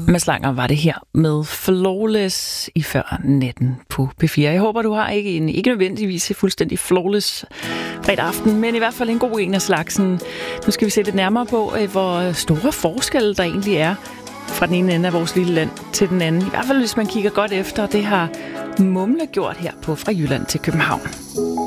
Mads Langer var det her med Flawless i før natten på P4. Jeg håber, du har ikke nødvendigvis fuldstændig flawless fredag aften, men i hvert fald en god en af slagsen. Nu skal vi se lidt nærmere på, hvor store forskelle der egentlig er fra den ene ende af vores lille land til den anden. I hvert fald, hvis man kigger godt efter. Det har Mumle gjort her på Fra Jylland til København.